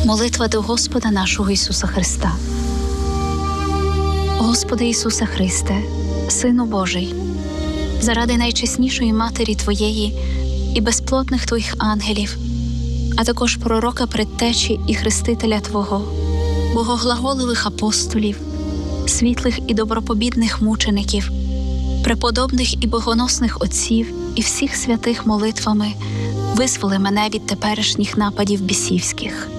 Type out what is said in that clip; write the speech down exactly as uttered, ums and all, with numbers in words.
Молитва до Господа нашого Ісуса Христа. Господи Ісусе Христе, Сину Божий, заради найчеснішої Матері Твоєї і безплотних Твоїх ангелів, а також пророка предтечі і хрестителя Твого, богоглаголивих апостолів, світлих і добропобідних мучеників, преподобних і богоносних отців і всіх святих молитвами визволи мене від теперішніх нападів бісівських.